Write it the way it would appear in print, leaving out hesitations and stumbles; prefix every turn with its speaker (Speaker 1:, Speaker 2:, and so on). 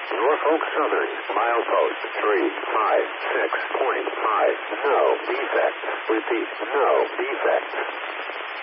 Speaker 1: Norfolk Southern, milepost 356.5. No defects. Repeat, no defects.